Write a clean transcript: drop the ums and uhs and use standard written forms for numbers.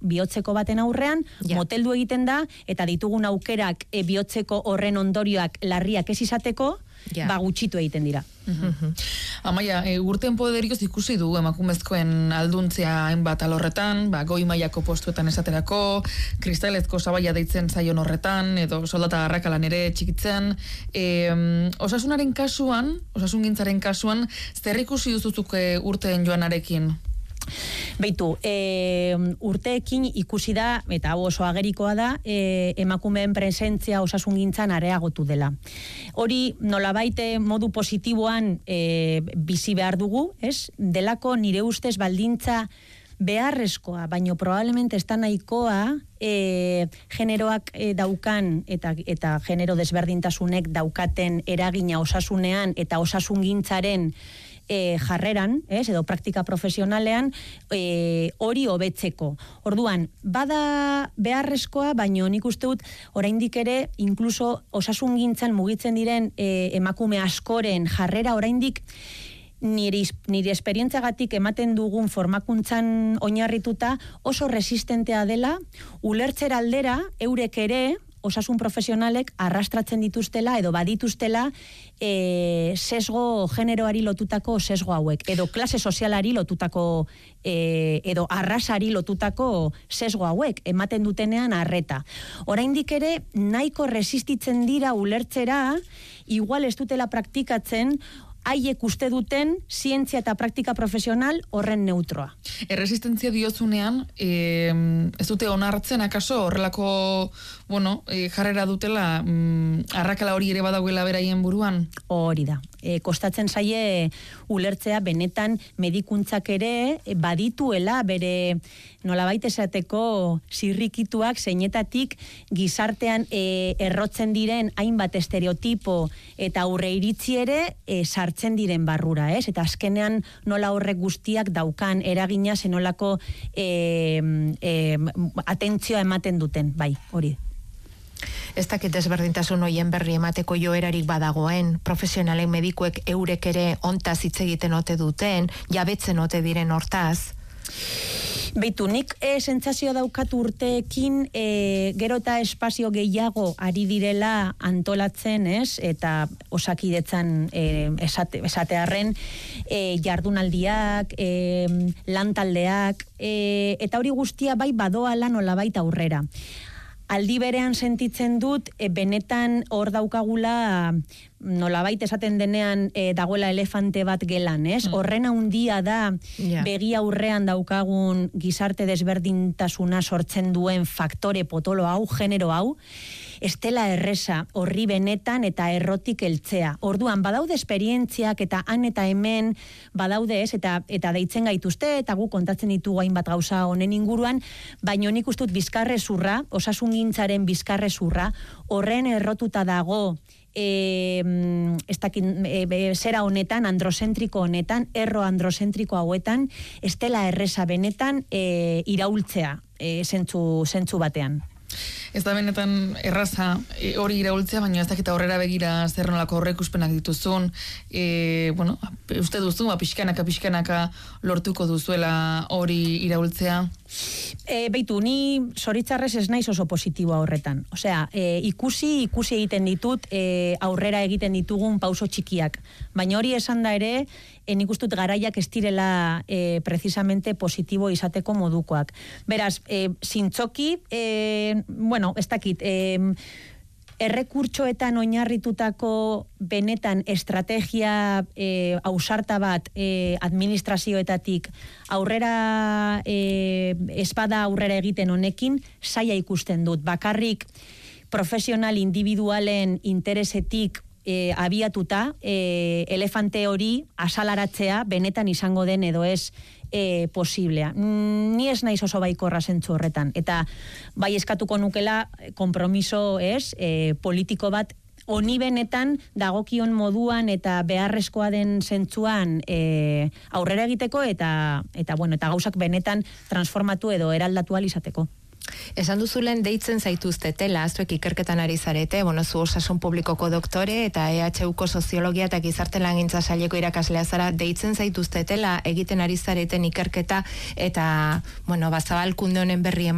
bihotzeko baten aurrean, moteldu egiten da, eta ditugun aukerak bihotzeko horren ondorioak larriak ez izateko, gutxitu egiten dira. Amaia, urten poderioz ikusi du emakumezkoen alduntzea hainbat alorretan, goi mailako postuetan esaterako, kristalezko sabaia deitzen zaion horretan, edo soldata garrakalan ere txikitzen. Osasunaren kasuan, osasungintzaren kasuan, zer ikusi duzuzuk urteen joanarekin? Beitu, urteekin ikusi da, eta hau oso agerikoa da, emakumeen presentzia osasungintzan areagotu dela. Hori nolabait modu positiboan bizi behar dugu, ez? Delako nire ustez baldintza beharrezkoa, baino probablemente ez da nahikoa generoak daukan eta genero desberdintasunek daukaten eragina osasunean eta osasungintzaren jarreran, edo praktika profesionalean, hori hobetzeko. Orduan, bada beharrezkoa, baino nik uste dut, oraindik ere, inkluso osasungintzan mugitzen diren emakume askoren jarrera, oraindik nire esperientziagatik ematen dugun formakuntzan oinarrituta oso resistentea dela, ulertzera aldera, eurek ere, osasun profesionalek arrastratzen dituztela edo badituztela sesgo generoari lotutako sesgo hauek, edo klase sozialari lotutako edo arrasari lotutako sesgo hauek, ematen dutenean arreta. Oraindik ere nahiko resistitzen dira ulertzera, igual ez dutela praktikatzen haiek uste duten zientzia eta praktika profesional horren neutroa. Erresistentzia diozunean, ez dute onartzen akaso horrelako, jarrera dutela, arrakala hori ere badauela beraien buruan? Hori da. Kostatzen zaie ulertzea benetan medikuntzak ere badituela bere nolabait esateko zirrikituak zeinetatik gizartean errotzen diren hainbat estereotipo eta aurreiritzi ere sartzen diren barrura, ez? Eta azkenean nola horrek guztiak daukan eragina zenolako atentzioa ematen duten, bai, hori. Ez dakit desberdintasun hoien berri emateko joerarik badagoen, profesionalen medikuek eurek ere ontaz hitz egiten ote duten, jabetzen ote diren hortaz? Beitu, nik sentsazio daukat urteekin gero eta espazio gehiago ari direla antolatzen, ez? Eta osakidetzan esatearren jardunaldiak, lantaldeak, eta hori guztia bai badoala nolabait aurrera. Aldi berean sentitzen dut, benetan hor daukagula nolabait esaten denean dagoela elefante bat gelan, ez? Horren handia da begi aurrean daukagun gizarte desberdintasuna sortzen duen faktore potolo hau, genero hau, estela erresa horri benetan eta errotik heltzea. Orduan, badaude esperientziak eta han eta hemen badaude, ez? Eta deitzen gaituzte, eta gu kontatzen ditugu hainbat gauza honen inguruan, baino nik ustut bizkarrezurra, osasungintzaren bizkarrezurra, horren errotuta dago zera honetan, androzentriko honetan, erro androzentriko hauetan, estela erresa benetan iraultzea zentzu batean. Ez da benetan erraza hori iraultzea, baina ez dakita horrera begira zer nolako horrekuspenak dituzun, uste duzu, pixkanaka lortuko duzuela hori iraultzea? Beitu, ni zoritzarrez ez naiz oso positiboa horretan. Osea, ikusi egiten ditut aurrera egiten ditugun pauso txikiak. Baina hori esan da ere, nik ustut garaiak ez direla precisamente positibo izateko modukoak. Beraz, zintzoki, ez dakit, errekurtsoetan oinarritutako benetan estrategia ausarta bat administrazioetatik aurrera espada aurrera egiten honekin zaila ikusten dut. Bakarrik profesional individualen interesetik abiatuta elefante hori asalaratzea benetan izango den edo ez posiblea. Ni ez naiz oso baikorra zentzu horretan. Eta bai eskatuko nukela kompromiso politiko bat honi benetan dagokion moduan eta beharrezkoa den zentzuan aurrera egiteko eta gauzak benetan transformatu edo eraldatu ahal izateko. Esan duzulen deitzen zaituztetela, zuek ikerketan ari zarete, zu osasun publikoko doktore eta EHUko soziologia eta gizarte langintza saileko irakaslea zara, deitzen zaituztetela egiten ari zareten ikerketa eta, zabalkunde honen berri